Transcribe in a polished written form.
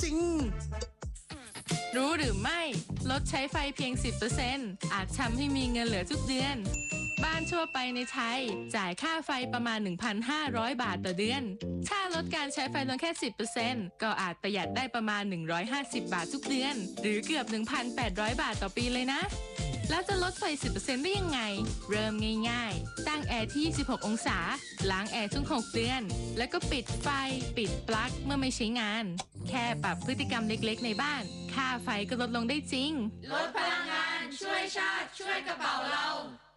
ริงรู้หรือไม่ลดใช้ไฟเพียง 10% อาจทำให้มีเงินเหลือทุกเดือนบ้านทั่วไปในไทยจ่ายค่าไฟประมาณ 1,500 บาทต่อเดือนถ้าลดการใช้ไฟลงแค่ 10% ก็อาจประหยัดได้ประมาณ 150 บาททุกเดือนหรือเกือบ 1,800 บาทต่อปีเลยนะแล้วจะลดไฟ 10% ได้ยังไงเริ่มง่ายๆตั้งแอร์ที่ 26 องศาล้างแอร์ทุก 6 เดือนแล้วก็ปิดไฟปิดปลั๊กเมื่อไม่ใช้งานแค่ปรับพฤติกรรมเล็กๆในบ้านค่าไฟก็ลดลงได้จริงลดพลังงานช่วยชาติช่วยกระเป๋าเรา